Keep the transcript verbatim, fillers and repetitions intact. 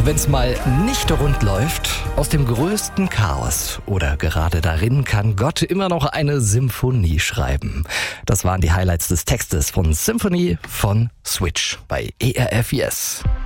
auch wenn's mal nicht rund läuft, aus dem größten Chaos oder gerade darin kann Gott immer noch eine Symphonie schreiben. Das waren die Highlights des Textes von Symphony von Switch bei E R F Yes.